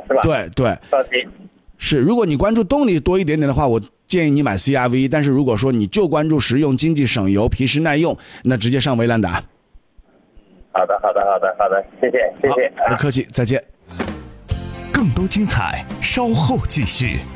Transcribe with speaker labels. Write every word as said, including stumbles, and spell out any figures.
Speaker 1: 是吧？
Speaker 2: 对对，
Speaker 1: 高级。
Speaker 2: 是，如果你关注动力多一点点的话，我建议你买 C R V。但是如果说你就关注实用、经济、省油、皮实耐用，那直接上威兰达。
Speaker 1: 好的，好的，好的，好的，谢谢，谢谢。
Speaker 2: 不客气，再见。
Speaker 3: 更多精彩，稍后继续。